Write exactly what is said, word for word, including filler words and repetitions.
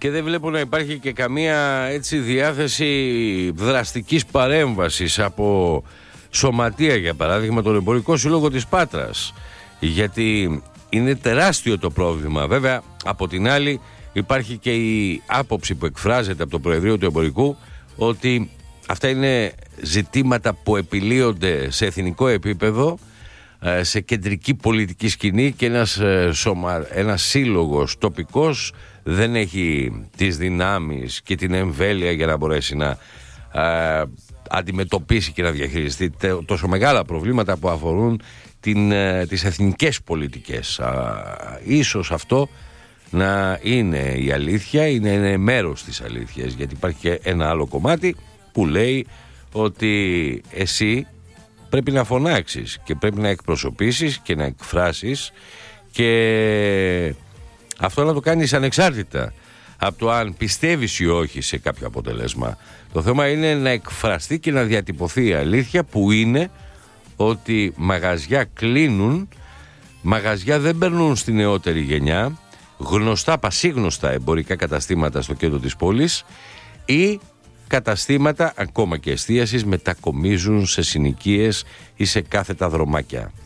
και δεν βλέπω να υπάρχει και καμία έτσι διάθεση δραστικής παρέμβασης από σωματεία, για παράδειγμα τον Εμπορικό Σύλλογο της Πάτρας, γιατί είναι τεράστιο το πρόβλημα. Βέβαια, από την άλλη υπάρχει και η άποψη που εκφράζεται από το Προεδρείο του Εμπορικού ότι αυτά είναι ζητήματα που επιλύονται σε εθνικό επίπεδο, σε κεντρική πολιτική σκηνή, και ένας, σωμα, ένας σύλλογος τοπικός δεν έχει τις δυνάμεις και την εμβέλεια για να μπορέσει να α, αντιμετωπίσει και να διαχειριστεί τόσο μεγάλα προβλήματα που αφορούν την, τις εθνικές πολιτικές. Α, ίσως αυτό να είναι η αλήθεια, είναι, είναι μέρος της αλήθειας, γιατί υπάρχει και ένα άλλο κομμάτι που λέει ότι εσύ πρέπει να φωνάξεις και πρέπει να εκπροσωπήσεις και να εκφράσεις, και αυτό να το κάνεις ανεξάρτητα από το αν πιστεύεις ή όχι σε κάποιο αποτέλεσμα. Το θέμα είναι να εκφραστεί και να διατυπωθεί η αλήθεια, που είναι ότι μαγαζιά κλείνουν, μαγαζιά δεν περνούν στη νεότερη γενιά, γνωστά, πασίγνωστα εμπορικά καταστήματα στο κέντρο της πόλης ή καταστήματα ακόμα και εστίασης μετακομίζουν σε συνοικίες ή σε κάθετα δρομάκια.